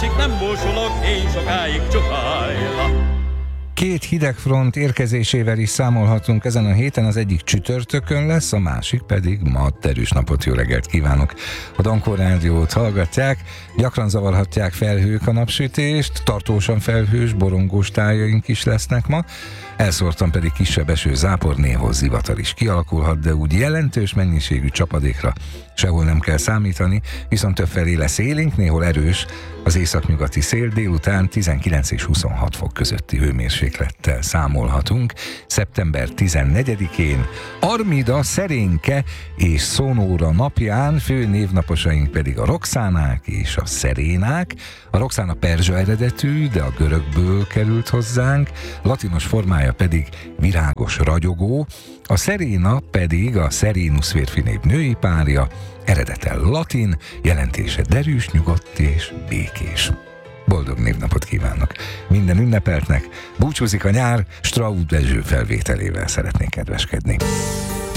másik nem búsulok, én sokáig csupájla. Két hidegfront érkezésével is számolhatunk ezen a héten, az egyik csütörtökön lesz, a másik pedig ma. Erős napot, jó reggelt kívánok! A Dankó Rádiót hallgatják, gyakran zavarhatják felhők a napsütést, tartósan felhős, borongós tájaink is lesznek ma, elszórtan pedig kisebb eső, zápor, néhol zivatar is kialakulhat, de úgy jelentős mennyiségű csapadékra sehol nem kell számítani, viszont többfelé lesz élénk, néhol erős az északnyugati szél, délután 19 és 26 fok közötti hőmérséklettel számolhatunk. Szeptember 14-én Armida, Szerénke és Szonóra napján, fő névnaposaink pedig a Roxánák és a Szerénák. A Roxána perzsa eredetű, de a görögből került hozzánk, latinos formája pedig virágos ragyogó, a Szeréna pedig a Serenus férfinév női párja, eredete latin, jelentése derűs, nyugodt és békés. Boldog névnapot kívánok minden ünnepeltnek, búcsúzik a nyár, Straub Dezső felvételével szeretnék kedveskedni.